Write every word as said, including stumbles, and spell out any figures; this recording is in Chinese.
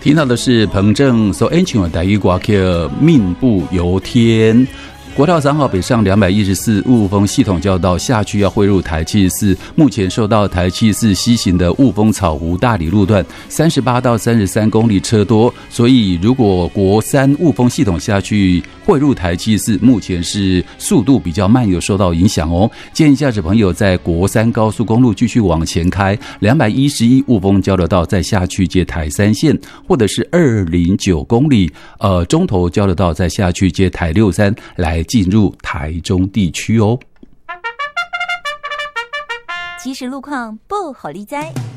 听到的是彭正所演唱的台语歌曲《命不由天》。国道三号北上两百一十四雾峰系统交道下去要汇入台七十四，目前受到台七十四西行的雾峰草湖大里路段三十八到三十三公里车多，所以如果国三雾峰系统下去汇入台七十四，目前是速度比较慢，有受到影响哦。建议驾驶朋友在国三高速公路继续往前开，两百一十一雾峰交流道再下去接台三线，或者是二零九公里呃中投交流道再下去接台六三来进入台中地区哦。 即时路况不好理哉。